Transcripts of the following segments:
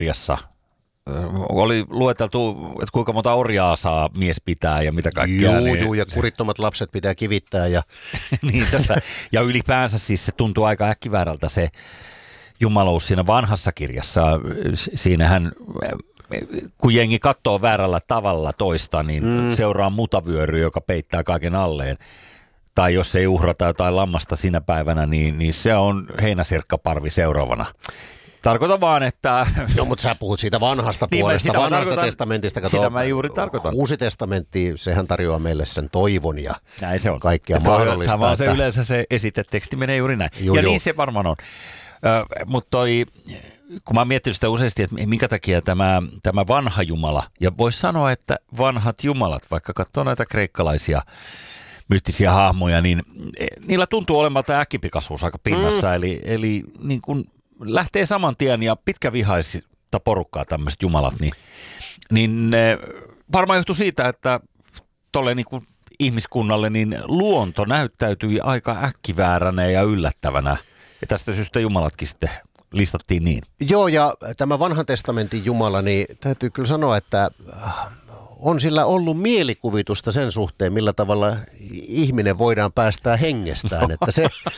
sarjassa. Oli lueteltu, että kuinka monta orjaa saa mies pitää ja mitä kaikkea. Juu, ja kurittomat lapset pitää kivittää. Ja niin, ja ylipäänsä siis se tuntuu aika äkkiväärältä se jumaluus siinä vanhassa kirjassa. Siinähän, kun jengi katsoo väärällä tavalla toista, niin seuraa mutavyöry, joka peittää kaiken alleen. Tai jos ei uhrata jotain lammasta siinä päivänä, niin se on heinäsirkkaparvi seuraavana. Tarkoitan vaan, että... No, mutta sä puhut siitä vanhasta puolesta, vanhasta testamentista. Sitä mä juuri tarkoitan. Uusi testamentti, sehän tarjoaa meille sen toivon ja näin se on. Kaikkea mahdollista. Vaan se yleensä se esiteteksti menee juuri näin. Ja niin se varmaan on. Mutta kun mä oon miettinyt sitä useasti, että minkä takia tämä vanha Jumala, ja voisi sanoa, että vanhat jumalat, vaikka katsoo näitä kreikkalaisia myyttisiä hahmoja, niin niillä tuntuu olemalta äkkipikaisuus aika pinnassa, eli niin kuin lähtee saman tien ja pitkävihaista porukkaa tämmöiset jumalat, niin varmaan johtuu siitä, että tolle niin kuin ihmiskunnalle niin luonto näyttäytyi aika äkkivääränä ja yllättävänä. Ja tästä syystä jumalatkin sitten listattiin niin. Joo, ja tämä vanhan testamentin Jumala, niin täytyy kyllä sanoa, että on sillä ollut mielikuvitusta sen suhteen, millä tavalla ihminen voidaan päästää hengestään, että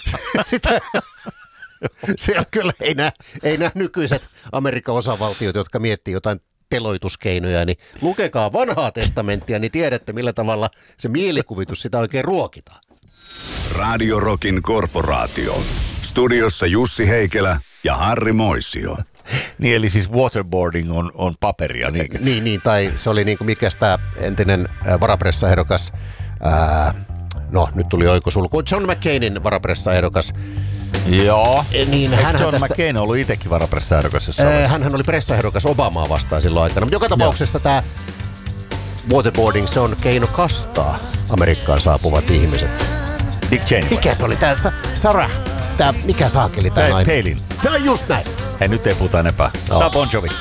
se on kyllä, ei nämä nykyiset Amerikan osavaltiot, jotka miettii jotain teloituskeinoja, niin lukekaa vanhaa testamenttia, niin tiedätte millä tavalla se mielikuvitus sitä oikein ruokitaan. Radio Rockin korporaatio. Studiossa Jussi Heikelä ja Harri Moisio. Niin, eli siis waterboarding on paperia. Niin, tai se oli niin kuin mikäs tämä entinen varapressaehdokas, nyt tuli oikosulku, John McCainin varapressaehdokas. Joo. Niin, eikö John McCain ollut itsekin varapressaehdokas? Hänhän oli pressaehdokas Obamaa vastaan silloin aikana. Mutta joka tapauksessa tämä waterboarding, se on keino kastaa Amerikkaan saapuvat ihmiset. Dick Cheney. Mikä se oli? Tämä Sarah. Mikä saakeli tämä nainen? Palin. Tämä on just näin. Hei, nyt ei puhuta enempää. Tämä on Bon Jovi.